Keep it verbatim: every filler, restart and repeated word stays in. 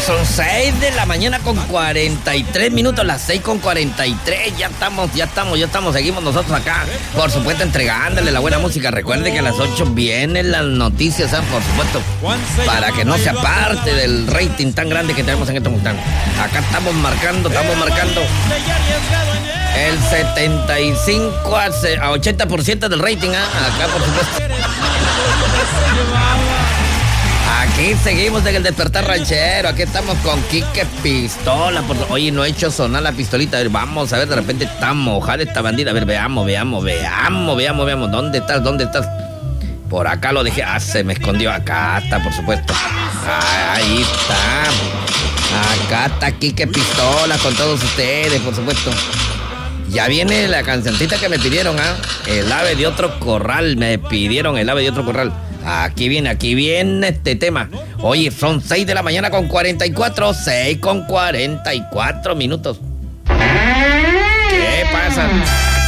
son seis de la mañana con cuarenta y tres minutos, las seis con cuarenta y tres, ya estamos, ya estamos, ya estamos, seguimos nosotros acá, por supuesto entregándole la buena música. Recuerde que a las ocho vienen las noticias, ¿eh? Por supuesto, para que no se aparte del rating tan grande que tenemos en este momento. Acá estamos marcando, estamos marcando el setenta y cinco a ochenta por ciento del rating, ¿eh? Acá por supuesto. Aquí seguimos en el despertar ranchero. Aquí estamos con Quique Pistola. Por... Oye, no he hecho sonar la pistolita. A ver, vamos a ver, de repente está mojada esta bandida. A ver, veamos, veamos, veamos, veamos, veamos. ¿Dónde estás? ¿Dónde estás? Por acá lo dejé. Ah, se me escondió. Acá está, por supuesto. Ahí está. Acá está Quique Pistola con todos ustedes, por supuesto. Ya viene la cancioncita que me pidieron, ¿ah? ¿eh? El ave de otro corral. Me pidieron el ave de otro corral. Aquí viene, aquí viene este tema. Oye, son seis de la mañana con cuarenta y cuatro, seis con cuarenta y cuatro minutos. ¿Qué pasa?